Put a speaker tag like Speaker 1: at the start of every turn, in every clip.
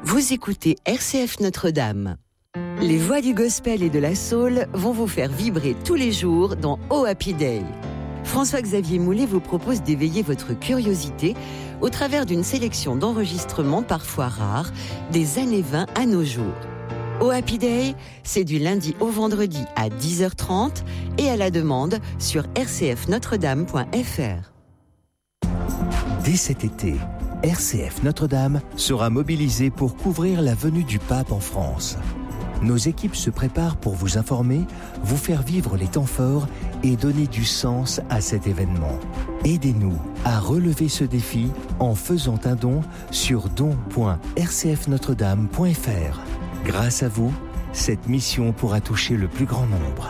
Speaker 1: Vous écoutez RCF Notre-Dame. Les voix du gospel et de la soul vont vous faire vibrer tous les jours dans Oh Happy Day. François-Xavier Moulet vous propose d'éveiller votre curiosité au travers d'une sélection d'enregistrements parfois rares des années 20 à nos jours. Oh Happy Day, c'est du lundi au vendredi à 10h30 et à la demande sur rcfnotredame.fr.
Speaker 2: Dès cet été, RCF Notre-Dame sera mobilisée pour couvrir la venue du pape en France. Nos équipes se préparent pour vous informer, vous faire vivre les temps forts et donner du sens à cet événement. Aidez-nous à relever ce défi en faisant un don sur don.rcfnotredame.fr. Grâce à vous, cette mission pourra toucher le plus grand nombre.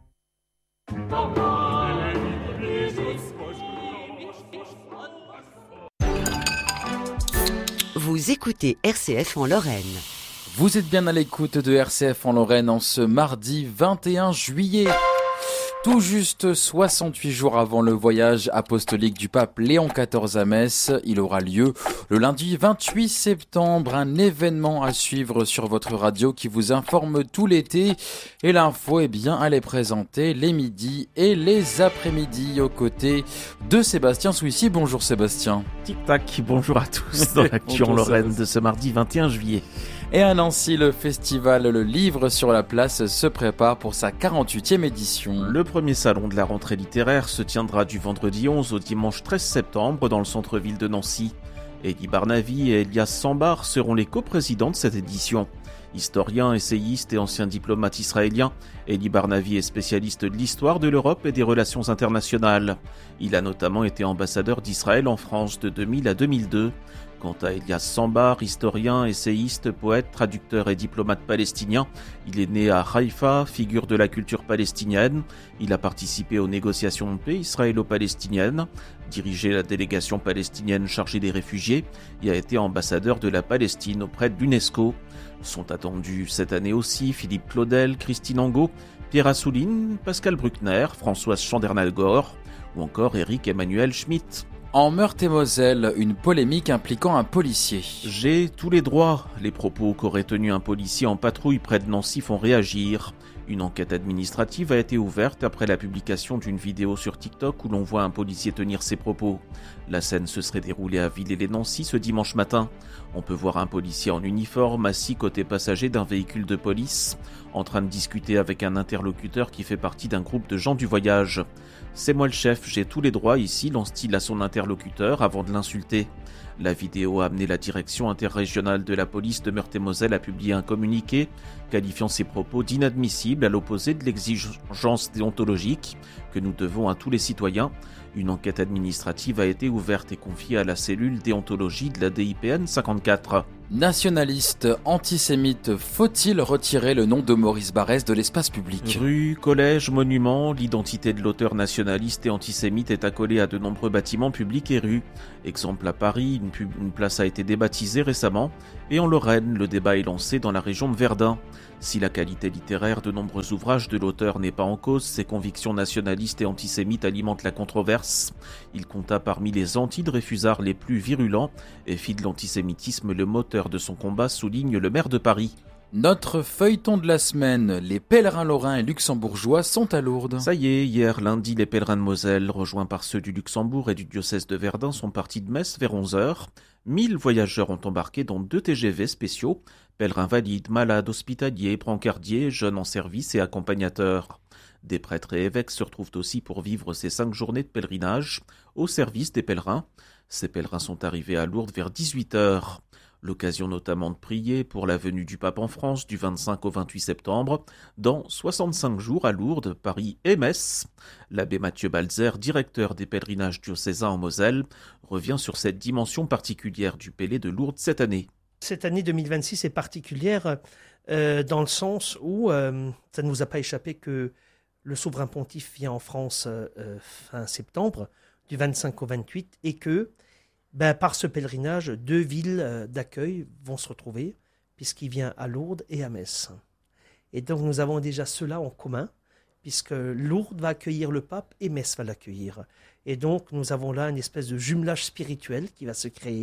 Speaker 1: Vous écoutez RCF en Lorraine.
Speaker 3: Vous êtes bien à l'écoute de RCF en Lorraine en ce mardi 21 juillet. Tout juste 68 jours avant le voyage apostolique du pape Léon XIV à Metz, il aura lieu le lundi 28 septembre, un événement à suivre sur votre radio qui vous informe tout l'été. Et l'info, elle est présentée les midis et les après-midi aux côtés de Sébastien Souissy. Bonjour Sébastien.
Speaker 4: Tic-tac, bonjour à tous dans l'actu en Lorraine de ce mardi 21 juillet.
Speaker 3: Et à Nancy, le festival Le Livre sur la Place se prépare pour sa 48e édition.
Speaker 4: Le premier salon de la rentrée littéraire se tiendra du vendredi 11 au dimanche 13 septembre dans le centre-ville de Nancy. Eddie Barnavi et Elias Sambar seront les coprésidents de cette édition. Historien, essayiste et ancien diplomate israélien, Eddie Barnavi est spécialiste de l'histoire de l'Europe et des relations internationales. Il a notamment été ambassadeur d'Israël en France de 2000 à 2002. Quant à Elias Sambar, historien, essayiste, poète, traducteur et diplomate palestinien, il est né à Haïfa, figure de la culture palestinienne. Il a participé aux négociations de paix israélo-palestiniennes, dirigé la délégation palestinienne chargée des réfugiés et a été ambassadeur de la Palestine auprès de l'UNESCO. Sont attendus cette année aussi Philippe Claudel, Christine Angot, Pierre Assouline, Pascal Bruckner, Françoise Chandernagor ou encore Éric Emmanuel Schmitt.
Speaker 3: En Meurthe-et-Moselle, une polémique impliquant un policier.
Speaker 4: J'ai tous les droits. Les propos qu'aurait tenus un policier en patrouille près de Nancy font réagir. Une enquête administrative a été ouverte après la publication d'une vidéo sur TikTok où l'on voit un policier tenir ses propos. La scène se serait déroulée à Villers-lès-Nancy ce dimanche matin. On peut voir un policier en uniforme assis côté passager d'un véhicule de police, en train de discuter avec un interlocuteur qui fait partie d'un groupe de gens du voyage. « C'est moi le chef, j'ai tous les droits ici », lance-t-il à son interlocuteur avant de l'insulter. La vidéo a amené la direction interrégionale de la police de Meurthe-et-Moselle à publier un communiqué qualifiant ces propos d'inadmissibles à l'opposé de l'exigence déontologique que nous devons à tous les citoyens. Une enquête administrative a été ouverte et confiée à la cellule déontologie de la DIPN 54.
Speaker 3: Nationaliste, antisémite, faut-il retirer le nom de Maurice Barrès de l'espace public ?
Speaker 4: Rue, collège, monument, l'identité de l'auteur nationaliste et antisémite est accolée à de nombreux bâtiments publics et rues. Exemple à Paris, une place a été débaptisée récemment, et en Lorraine, le débat est lancé dans la région de Verdun. Si la qualité littéraire de nombreux ouvrages de l'auteur n'est pas en cause, ses convictions nationalistes et antisémites alimentent la controverse. Il compta parmi les anti-Dreyfusards les plus virulents et fit de l'antisémitisme le moteur de son combat, souligne le maire de Paris.
Speaker 3: Notre feuilleton de la semaine, les pèlerins lorrains et luxembourgeois sont à Lourdes.
Speaker 4: Ça y est, hier lundi, les pèlerins de Moselle, rejoints par ceux du Luxembourg et du diocèse de Verdun, sont partis de Metz vers 11h. 1000 voyageurs ont embarqué dans 2 TGV spéciaux, pèlerins valides, malades, hospitaliers, brancardiers, jeunes en service et accompagnateurs. Des prêtres et évêques se retrouvent aussi pour vivre ces 5 journées de pèlerinage au service des pèlerins. Ces pèlerins sont arrivés à Lourdes vers 18h. L'occasion notamment de prier pour la venue du pape en France du 25 au 28 septembre, dans 65 jours à Lourdes, Paris et Metz. L'abbé Mathieu Balzer, directeur des pèlerinages diocésains en Moselle, revient sur cette dimension particulière du Pélé de Lourdes cette année.
Speaker 5: Cette année 2026 est particulière dans le sens où ça ne vous a pas échappé que le souverain pontife vient en France fin septembre, du 25 au 28, et que par ce pèlerinage, 2 villes d'accueil vont se retrouver, puisqu'il vient à Lourdes et à Metz. Et donc nous avons déjà cela en commun, puisque Lourdes va accueillir le pape et Metz va l'accueillir. Et donc nous avons là une espèce de jumelage spirituel qui va se créer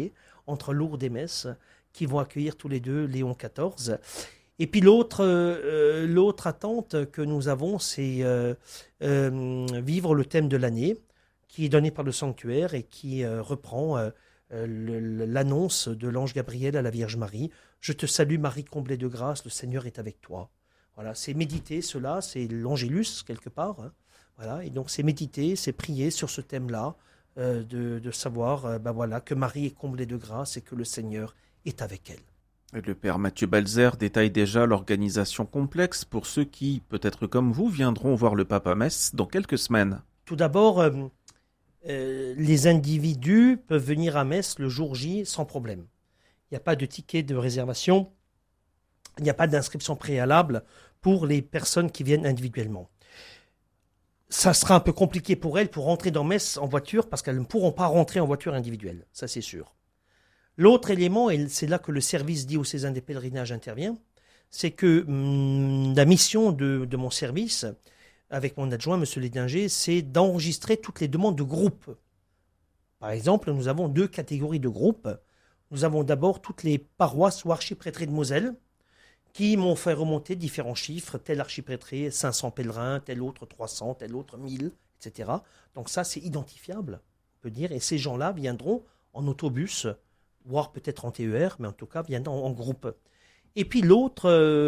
Speaker 5: entre Lourdes et Metz, qui vont accueillir tous les deux Léon XIV. Et puis l'autre attente que nous avons, c'est vivre le thème de l'année, qui est donné par le sanctuaire et qui reprend l'annonce de l'ange Gabriel à la Vierge Marie. Je te salue Marie, comblée de grâce, le Seigneur est avec toi. Voilà, c'est méditer cela, c'est l'angélus quelque part. Hein. Voilà, et donc c'est méditer, c'est prier sur ce thème-là, de savoir que Marie est comblée de grâce et que le Seigneur est avec elle.
Speaker 4: Le père Mathieu Balzer détaille déjà l'organisation complexe pour ceux qui, peut-être comme vous, viendront voir le pape à Metz dans quelques semaines.
Speaker 5: Tout d'abord, les individus peuvent venir à Metz le jour J sans problème. Il n'y a pas de ticket de réservation, il n'y a pas d'inscription préalable pour les personnes qui viennent individuellement. Ça sera un peu compliqué pour elles pour rentrer dans Metz en voiture parce qu'elles ne pourront pas rentrer en voiture individuelle, ça c'est sûr. L'autre élément, et c'est là que le service diocésain des pèlerinages intervient, c'est que la mission de mon service, avec mon adjoint, M. Lédinger, c'est d'enregistrer toutes les demandes de groupes. Par exemple, nous avons 2 catégories de groupes. Nous avons d'abord toutes les paroisses ou archiprêtrés de Moselle, qui m'ont fait remonter différents chiffres, tel archiprêtré, 500 pèlerins, tel autre 300, tel autre 1000, etc. Donc ça, c'est identifiable, on peut dire, et ces gens-là viendront en autobus, voire peut-être en TER, mais en tout cas viendront en groupe. Et puis l'autre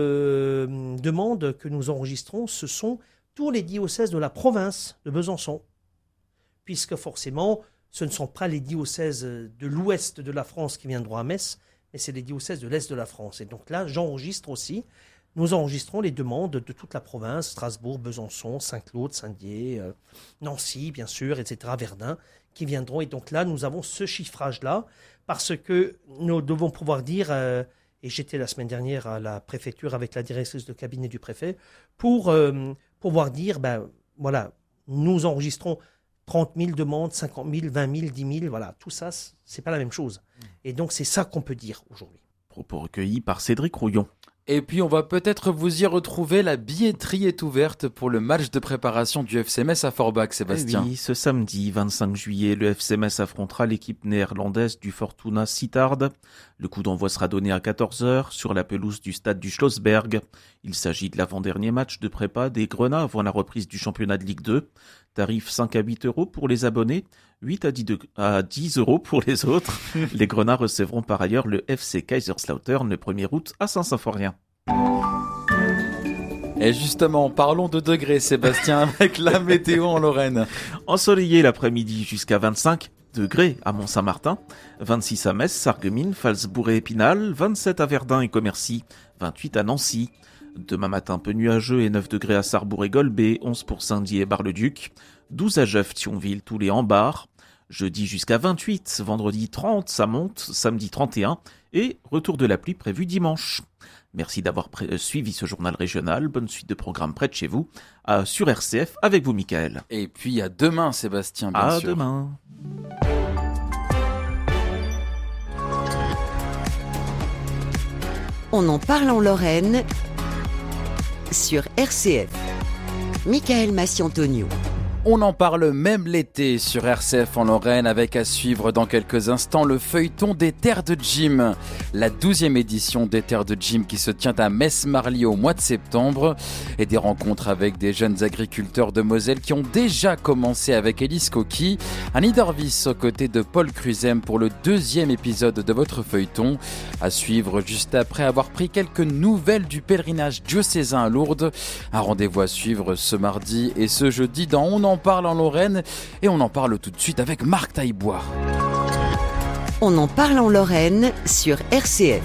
Speaker 5: demande que nous enregistrons, ce sont tous les diocèses de la province de Besançon, puisque forcément, ce ne sont pas les diocèses de l'ouest de la France qui viendront à Metz, mais c'est les diocèses de l'est de la France. Et donc là, j'enregistre aussi, nous enregistrons les demandes de toute la province, Strasbourg, Besançon, Saint-Claude, Saint-Dié, Nancy, bien sûr, etc., Verdun, qui viendront. Et donc là, nous avons ce chiffrage-là, parce que nous devons pouvoir dire, et j'étais la semaine dernière à la préfecture avec la directrice de cabinet du préfet, pour pouvoir dire, nous enregistrons 30 000 demandes, 50 000, 20 000, 10 000, voilà, tout ça, c'est pas la même chose. Et donc, c'est ça qu'on peut dire aujourd'hui.
Speaker 4: Propos recueillis par Cédric Rouillon.
Speaker 3: Et puis on va peut-être vous y retrouver, la billetterie est ouverte pour le match de préparation du FC Metz à Forbach, Sébastien.
Speaker 4: Oui, ce samedi 25 juillet, le FC Metz affrontera l'équipe néerlandaise du Fortuna Sittard. Le coup d'envoi sera donné à 14h sur la pelouse du stade du Schlossberg. Il s'agit de l'avant-dernier match de prépa des Grenats avant la reprise du championnat de Ligue 2. Tarif 5 à 8 euros pour les abonnés, 8 à 10 euros pour les autres. Les Grenats recevront par ailleurs le FC Kaiserslautern le 1er août à Saint-Symphorien.
Speaker 3: Et justement, parlons de degrés, Sébastien, avec la météo en Lorraine.
Speaker 4: Ensoleillé l'après-midi jusqu'à 25 degrés à Mont-Saint-Martin, 26 à Metz, Sarreguemines, Phalsbourg et Épinal, 27 à Verdun et Commercy, 28 à Nancy. Demain matin, peu nuageux et 9 degrés à Sarrebourg et Golbet, 11 pour Saint-Dié et Bar-le-Duc, 12 à Jeuf, Thionville, Toulé, Ambar. Jeudi jusqu'à 28, vendredi 30, ça monte, samedi 31 et retour de la pluie prévu dimanche. Merci d'avoir suivi ce journal régional. Bonne suite de programmes près de chez vous sur RCF avec vous, Michael.
Speaker 3: Et puis à demain, Sébastien, bien sûr.
Speaker 4: À demain.
Speaker 1: On en parle en Lorraine sur RCF. Michael Massiantonio.
Speaker 3: On en parle même l'été sur RCF en Lorraine avec à suivre dans quelques instants le feuilleton des Terres de Gym. La 12e édition des Terres de Gym qui se tient à Metz-Marly au mois de septembre et des rencontres avec des jeunes agriculteurs de Moselle qui ont déjà commencé avec Élise Coqui, à Niederwies aux côtés de Paul Cruzem pour le 2e épisode de votre feuilleton. À suivre juste après avoir pris quelques nouvelles du pèlerinage diocésain à Lourdes. Un rendez-vous à suivre ce mardi et ce jeudi dans On en parle en Lorraine et on en parle tout de suite avec Marc Taillebois.
Speaker 1: On en parle en Lorraine sur RCF.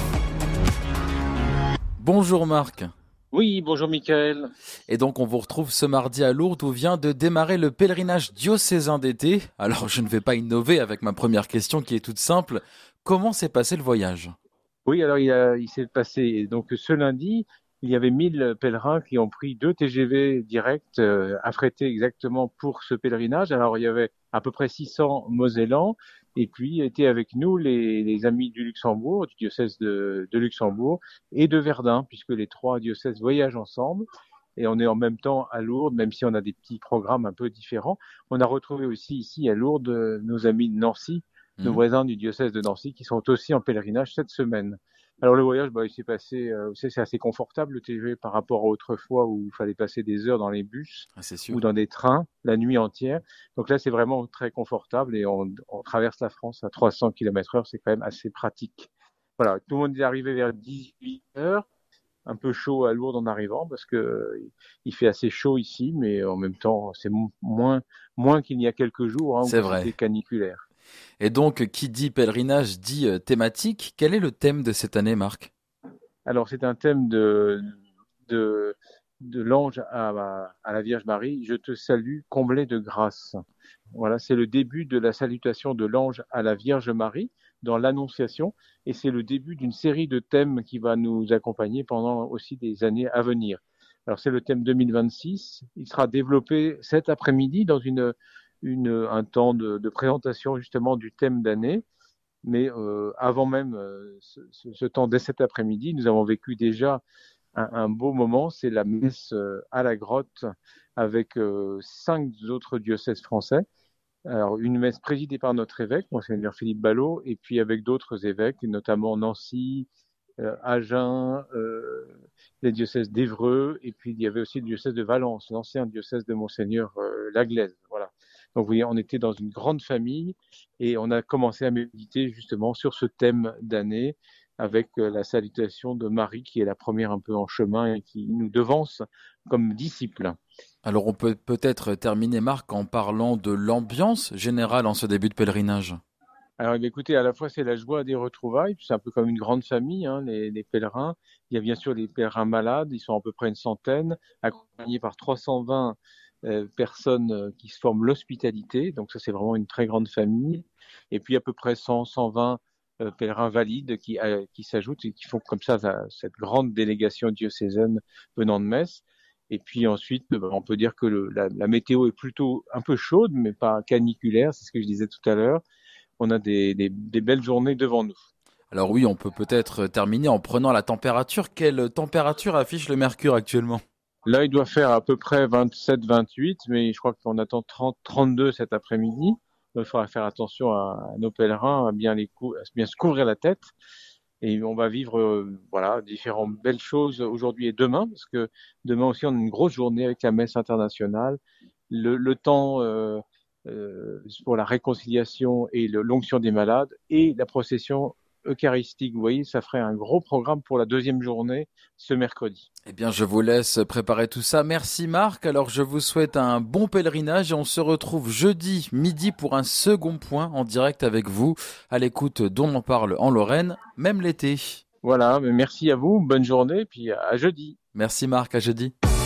Speaker 3: Bonjour Marc.
Speaker 6: Oui, bonjour Michael.
Speaker 3: Et donc on vous retrouve ce mardi à Lourdes où vient de démarrer le pèlerinage diocésain d'été. Alors je ne vais pas innover avec ma première question qui est toute simple. Comment s'est passé le voyage ?
Speaker 6: Oui, alors il s'est passé, donc ce lundi, il y avait 1000 pèlerins qui ont pris 2 TGV directs affrétés exactement pour ce pèlerinage. Alors il y avait à peu près 600 Mosellans et puis étaient avec nous les amis du Luxembourg, du diocèse de Luxembourg et de Verdun, puisque les 3 diocèses voyagent ensemble. Et on est en même temps à Lourdes, même si on a des petits programmes un peu différents. On a retrouvé aussi ici à Lourdes nos amis de Nancy, nos voisins du diocèse de Nancy, qui sont aussi en pèlerinage cette semaine. Alors le voyage, il s'est passé, c'est assez confortable le TGV par rapport à autrefois où il fallait passer des heures dans les bus ou dans des trains la nuit entière. Donc là, c'est vraiment très confortable et on traverse la France à 300 km/h, c'est quand même assez pratique. Voilà, tout le monde est arrivé vers 18 heures, un peu chaud à Lourdes en arrivant parce que il fait assez chaud ici, mais en même temps, c'est moins qu'il y a quelques jours où c'était caniculaire.
Speaker 3: Et donc, qui dit pèlerinage dit thématique. Quel est le thème de cette année, Marc ?
Speaker 6: Alors, c'est un thème de l'ange à la Vierge Marie. Je te salue, comblée de grâce. Voilà, c'est le début de la salutation de l'ange à la Vierge Marie dans l'Annonciation. Et c'est le début d'une série de thèmes qui va nous accompagner pendant aussi des années à venir. Alors, c'est le thème 2026. Il sera développé cet après-midi dans un temps de présentation justement du thème d'année. Mais avant même ce temps dès cet après-midi, nous avons vécu déjà un beau moment. C'est la messe à la grotte avec 5 autres diocèses français. Alors une messe présidée par notre évêque, Monseigneur Philippe Ballot, et puis avec d'autres évêques, notamment Nancy, Agen, les diocèses d'Évreux, et puis il y avait aussi le diocèse de Valence, l'ancien diocèse de Monseigneur Laglaise. Voilà. Donc vous voyez, on était dans une grande famille et on a commencé à méditer justement sur ce thème d'année avec la salutation de Marie qui est la première un peu en chemin et qui nous devance comme disciples.
Speaker 3: Alors on peut peut-être terminer, Marc, en parlant de l'ambiance générale en ce début de pèlerinage.
Speaker 6: Alors écoutez, à la fois c'est la joie des retrouvailles, c'est un peu comme une grande famille, les pèlerins. Il y a bien sûr les pèlerins malades, ils sont à peu près une centaine, accompagnés par 320 personnes qui se forment l'hospitalité, donc ça c'est vraiment une très grande famille. Et puis à peu près 120 pèlerins valides qui s'ajoutent et qui font comme ça cette grande délégation diocésaine venant de Metz. Et puis ensuite, on peut dire que la météo est plutôt un peu chaude, mais pas caniculaire, c'est ce que je disais tout à l'heure. On a des belles journées devant nous.
Speaker 3: Alors oui, on peut peut-être terminer en prenant la température. Quelle température affiche le mercure actuellement ?
Speaker 6: Là, il doit faire à peu près 27-28, mais je crois qu'on attend 30-32 cet après-midi. Donc, il faudra faire attention à nos pèlerins, à bien se couvrir la tête. Et on va vivre différentes belles choses aujourd'hui et demain, parce que demain aussi, on a une grosse journée avec la messe internationale. Le temps pour la réconciliation et l'onction des malades et la procession eucharistique. Vous voyez, ça ferait un gros programme pour la deuxième journée ce mercredi.
Speaker 3: Eh bien, je vous laisse préparer tout ça. Merci Marc. Alors, je vous souhaite un bon pèlerinage et on se retrouve jeudi midi pour un second point en direct avec vous à l'écoute d'On en parle en Lorraine, même l'été.
Speaker 6: Voilà, merci à vous, bonne journée, puis à jeudi.
Speaker 3: Merci Marc, à jeudi.